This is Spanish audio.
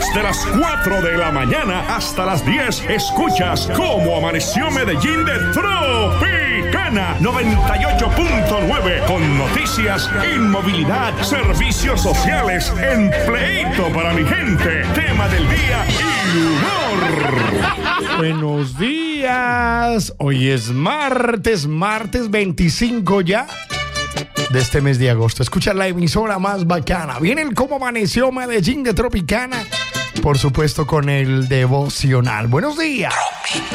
Desde las 4 de la mañana hasta las 10, escuchas Cómo Amaneció Medellín de Tropicana 98.9, con noticias, inmovilidad, servicios sociales, empleito para mi gente, tema del día y humor. Buenos días. Hoy es martes 25 ya de este mes de agosto. Escucha la emisora más bacana. Viene el Cómo Amaneció Medellín de Tropicana. Por supuesto, con el devocional. Buenos días.